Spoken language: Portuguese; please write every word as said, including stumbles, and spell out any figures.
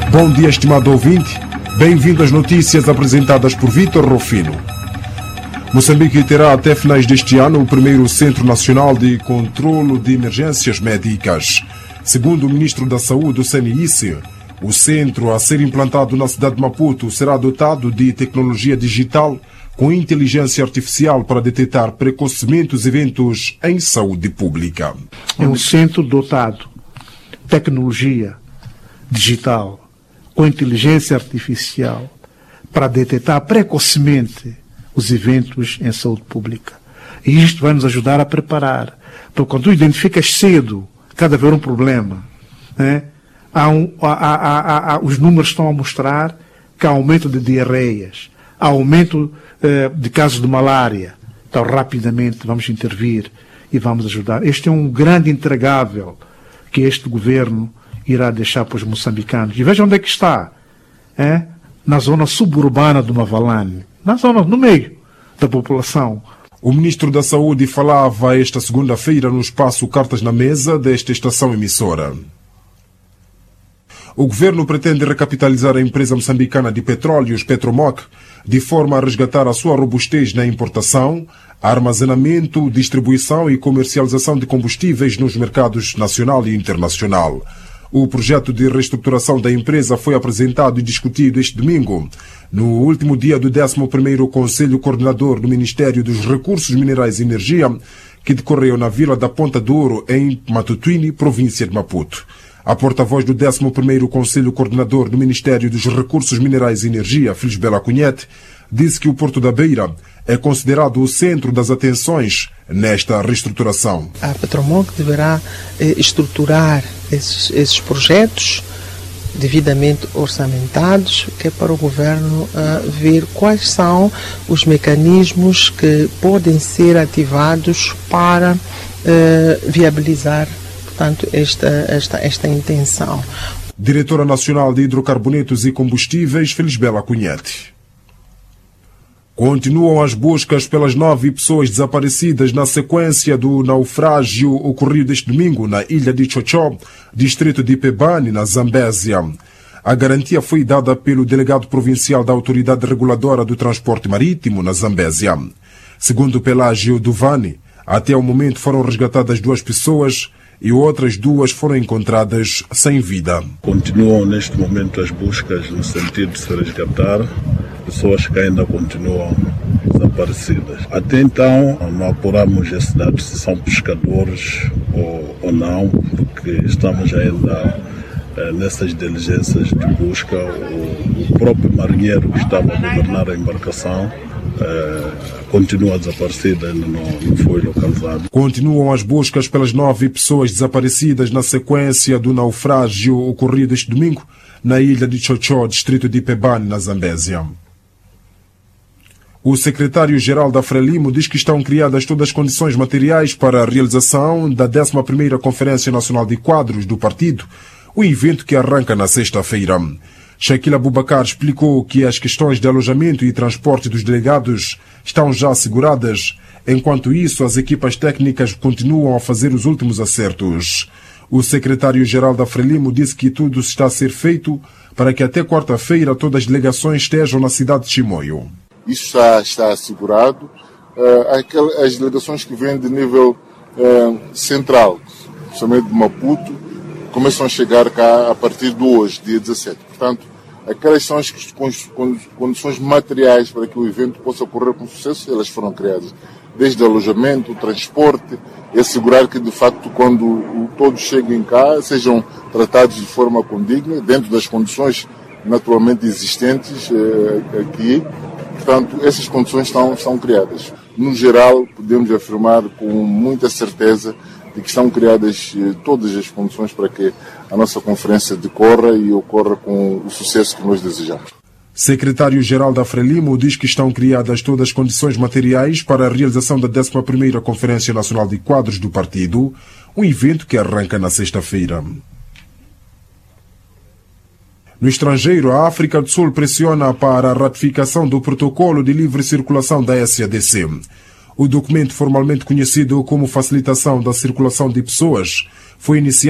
Bom dia, estimado ouvinte. Bem-vindo às notícias apresentadas por Vítor Rufino. Moçambique terá até finais deste ano o primeiro Centro Nacional de Controlo de Emergências Médicas. Segundo o Ministro da Saúde, do C N I C, o centro a ser implantado na cidade de Maputo será dotado de tecnologia digital com inteligência artificial para detectar precocemente os eventos em saúde pública. É um centro dotado de tecnologia digital com inteligência artificial para detectar precocemente os eventos em saúde pública. E isto vai nos ajudar a preparar. Porque quando tu identificas cedo, cada haver um problema, né, há um, há, há, há, há, os números estão a mostrar que há aumento de diarreias, há aumento eh, de casos de malária. Então, rapidamente vamos intervir e vamos ajudar. Este é um grande entregável que este governo irá deixar para os moçambicanos. E veja onde é que está. É? Na zona suburbana do Mavalane. Na zona, no meio da população. O Ministro da Saúde falava esta segunda-feira no espaço Cartas na Mesa desta estação emissora. O governo pretende recapitalizar a empresa moçambicana de petróleos, Petromoc, de forma a resgatar a sua robustez na importação, armazenamento, distribuição e comercialização de combustíveis nos mercados nacional e internacional. O projeto de reestruturação da empresa foi apresentado e discutido este domingo, no último dia do décimo primeiro Conselho Coordenador do Ministério dos Recursos Minerais e Energia, que decorreu na Vila da Ponta do Ouro, em Matutuine, província de Maputo. A porta-voz do décimo primeiro Conselho Coordenador do Ministério dos Recursos Minerais e Energia, Felisbela Cunhete, disse que o Porto da Beira é considerado o centro das atenções nesta reestruturação. A Petromoc deverá eh, estruturar esses, esses projetos devidamente orçamentados, que é para o governo uh, ver quais são os mecanismos que podem ser ativados para uh, viabilizar, portanto, esta, esta, esta intenção. Diretora Nacional de Hidrocarbonetos e Combustíveis, Felisbela Cunhete. Continuam as buscas pelas nove pessoas desaparecidas na sequência do naufrágio ocorrido este domingo na ilha de Chocho, distrito de Pebane, na Zambésia. A garantia foi dada pelo delegado provincial da Autoridade Reguladora do Transporte Marítimo, na Zambésia. Segundo Pelágio Duvani, até o momento foram resgatadas duas pessoas e outras duas foram encontradas sem vida. Continuam neste momento as buscas no sentido de se resgatar pessoas que ainda continuam desaparecidas. Até então, não apuramos esse dado se são pescadores ou, ou não, porque estamos ainda eh, nessas diligências de busca. O, o próprio marinheiro que estava a governar a embarcação eh, continua desaparecido, ainda não, não foi localizado. Continuam as buscas pelas nove pessoas desaparecidas na sequência do naufrágio ocorrido este domingo na ilha de Chocho, distrito de Pebane, na Zambésia. O secretário-geral da Frelimo diz que estão criadas todas as condições materiais para a realização da décima primeira Conferência Nacional de Quadros do partido, o evento que arranca na sexta-feira. Shaquille Abubakar explicou que as questões de alojamento e transporte dos delegados estão já asseguradas, enquanto isso as equipas técnicas continuam a fazer os últimos acertos. O secretário-geral da Frelimo disse que tudo está a ser feito para que até quarta-feira todas as delegações estejam na cidade de Chimoio. Isso já está assegurado. Uh, as delegações que vêm de nível uh, central, principalmente de Maputo, começam a chegar cá a partir de hoje, dia dezassete. Portanto, aquelas são as condições materiais para que o evento possa ocorrer com sucesso, elas foram criadas. Desde alojamento, transporte, e assegurar que, de facto, quando todos cheguem cá, sejam tratados de forma condigna, dentro das condições naturalmente existentes uh, aqui. Portanto, essas condições estão, estão criadas. No geral, podemos afirmar com muita certeza de que estão criadas eh, todas as condições para que a nossa conferência decorra e ocorra com o sucesso que nós desejamos. Secretário-geral da Frelimo diz que estão criadas todas as condições materiais para a realização da décima primeira Conferência Nacional de Quadros do partido, um evento que arranca na sexta-feira. No estrangeiro, a África do Sul pressiona para a ratificação do protocolo de livre circulação da S A D C. O documento, formalmente conhecido como Facilitação da Circulação de Pessoas, foi iniciado